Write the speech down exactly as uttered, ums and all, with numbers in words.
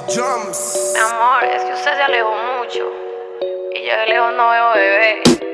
Jumps. Mi amor, es que usted se alejó mucho y yo de lejos no veo bebé.